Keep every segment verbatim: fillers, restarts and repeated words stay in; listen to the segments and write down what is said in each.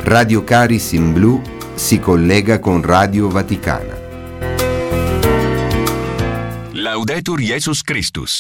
Radio Caris in Blu si collega con Radio Vaticana. Laudetur Jesus Christus.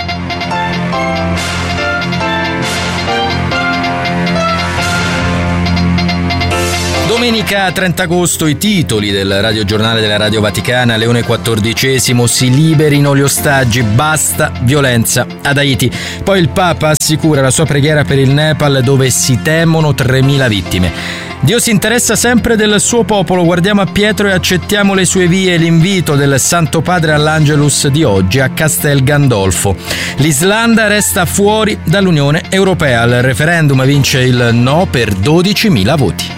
Domenica trenta agosto, i titoli del radiogiornale della Radio Vaticana. Leone quattordicesimo: si liberino gli ostaggi, basta violenza ad Haiti. Poi il Papa assicura la sua preghiera per il Nepal, dove si temono tremila vittime. Dio si interessa sempre del suo popolo, guardiamo a Pietro e accettiamo le sue vie. L'invito del Santo Padre all'Angelus di oggi a Castel Gandolfo. L'Islanda resta fuori dall'Unione Europea, al referendum vince il no per dodicimila voti.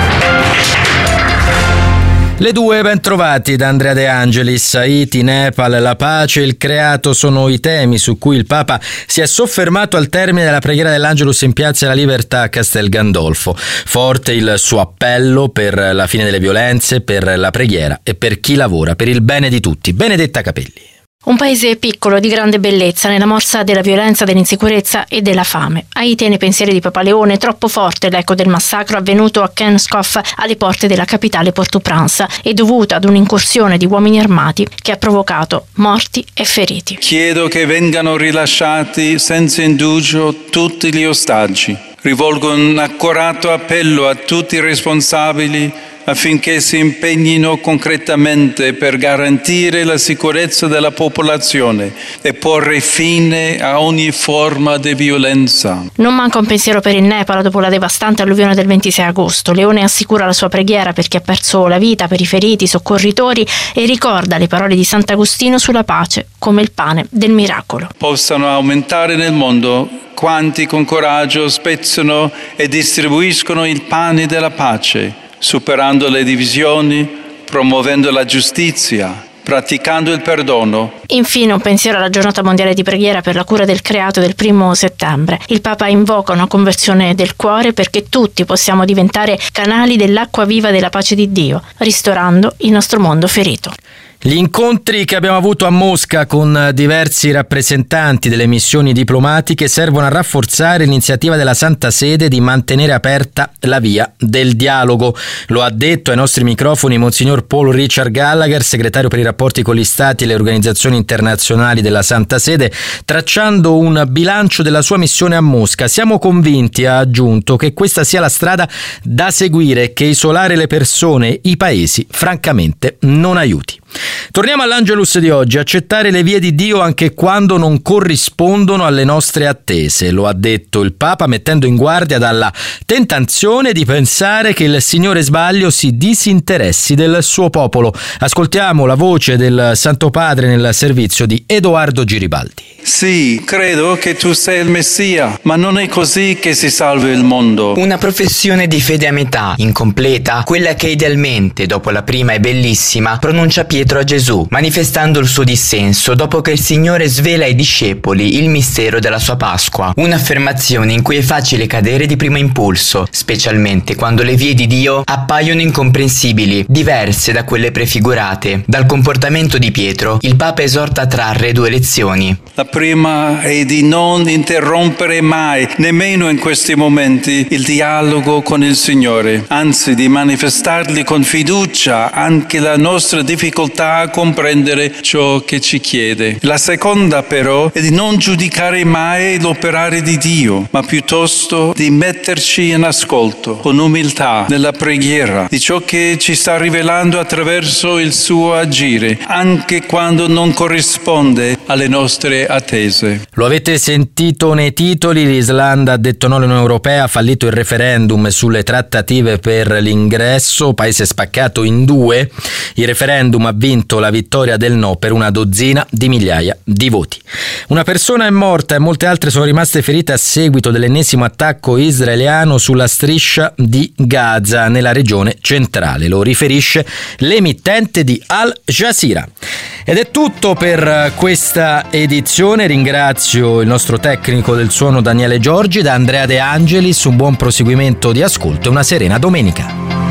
Le due ben trovati da Andrea De Angelis. Haiti, Nepal, la pace, il creato sono i temi su cui il Papa si è soffermato al termine della preghiera dell'Angelus in Piazza della Libertà a Castel Gandolfo. Forte il suo appello per la fine delle violenze, per la preghiera e per chi lavora per il bene di tutti. Benedetta Capelli. Un paese piccolo di grande bellezza nella morsa della violenza, dell'insicurezza e della fame. Haiti è nei pensieri di Papa Leone, troppo forte l'eco del massacro avvenuto a Kenskoff alle porte della capitale Port-au-Prince e dovuto ad un'incursione di uomini armati che ha provocato morti e feriti. Chiedo che vengano rilasciati senza indugio tutti gli ostaggi. Rivolgo un accorato appello a tutti i responsabili affinché si impegnino concretamente per garantire la sicurezza della popolazione e porre fine a ogni forma di violenza. Non manca un pensiero per il Nepal dopo la devastante alluvione del ventisei agosto. Leone assicura la sua preghiera per chi ha perso la vita, per i feriti, i soccorritori e ricorda le parole di Sant'Agostino sulla pace come il pane del miracolo. Possano aumentare nel mondo quanti con coraggio spezzano e distribuiscono il pane della pace, superando le divisioni, promuovendo la giustizia, praticando il perdono. Infine un pensiero alla giornata mondiale di preghiera per la cura del creato del primo settembre. Il Papa invoca una conversione del cuore perché tutti possiamo diventare canali dell'acqua viva della pace di Dio, ristorando il nostro mondo ferito. Gli incontri che abbiamo avuto a Mosca con diversi rappresentanti delle missioni diplomatiche servono a rafforzare l'iniziativa della Santa Sede di mantenere aperta la via del dialogo. Lo ha detto ai nostri microfoni Monsignor Paul Richard Gallagher, segretario per i rapporti con gli Stati e le organizzazioni internazionali della Santa Sede, tracciando un bilancio della sua missione a Mosca. Siamo convinti, ha aggiunto, che questa sia la strada da seguire e che isolare le persone, i paesi, francamente non aiuti. Torniamo all'Angelus di oggi: accettare le vie di Dio anche quando non corrispondono alle nostre attese. Lo ha detto il Papa, mettendo in guardia dalla tentazione di pensare che il Signore Sbaglio si disinteressi del suo popolo. Ascoltiamo la voce del Santo Padre nel servizio di Edoardo Giribaldi. Sì, credo che tu sei il Messia, ma non è così che si salva il mondo. Una professione di fede a metà, incompleta, quella che idealmente, dopo la prima e bellissima, pronuncia Pietro a Gesù, manifestando il suo dissenso dopo che il Signore svela ai discepoli il mistero della sua Pasqua. Un'affermazione in cui è facile cadere di primo impulso, specialmente quando le vie di Dio appaiono incomprensibili, diverse da quelle prefigurate. Dal comportamento di Pietro, il Papa esorta a trarre due lezioni. La prima è di non interrompere mai, nemmeno in questi momenti, il dialogo con il Signore, anzi di manifestargli con fiducia anche la nostra difficoltà a comprendere ciò che ci chiede. La seconda però è di non giudicare mai l'operare di Dio, ma piuttosto di metterci in ascolto, con umiltà, nella preghiera, di ciò che ci sta rivelando attraverso il suo agire, anche quando non corrisponde alle nostre attese. Lo avete sentito nei titoli: l'Islanda ha detto no all'Unione Europea, ha fallito il referendum sulle trattative per l'ingresso, paese spaccato in due. Il referendum ha vinto la vittoria del no per una dozzina di migliaia di voti. Una persona è morta e molte altre sono rimaste ferite a seguito dell'ennesimo attacco israeliano sulla striscia di Gaza, nella regione centrale. Lo riferisce l'emittente di Al Jazeera. Ed è tutto per questa edizione. Ringrazio il nostro tecnico del suono Daniele Giorgi. Da Andrea De Angelis un buon proseguimento di ascolto e una serena domenica.